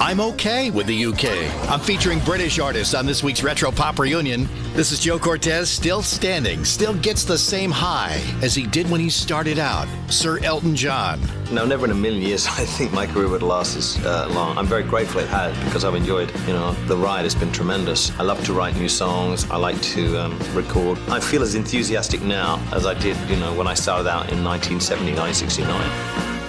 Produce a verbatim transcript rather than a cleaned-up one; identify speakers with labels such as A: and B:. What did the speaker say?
A: I'm okay with the U K. I'm featuring British artists on this week's Retro Pop Reunion. This is Joe Cortez, still standing, still gets the same high as he did when he started out. Sir Elton John.
B: No, never in a million years I think my career would last this uh, long. I'm very grateful it has because I've enjoyed, you know, the ride has been tremendous. I love to write new songs. I like to um, record. I feel as enthusiastic now as I did, you know, when I started out in nineteen seventy-nine, sixty-nine.